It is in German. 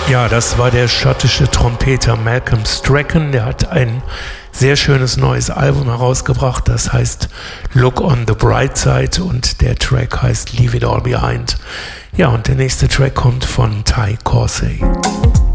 Ja, das war der schottische Trompeter Malcolm Strachan. Der hat ein sehr schönes neues Album herausgebracht. Das heißt Look on the Bright Side und der Track heißt Leave It All Behind. Ja, und der nächste Track kommt von Ty Corsey.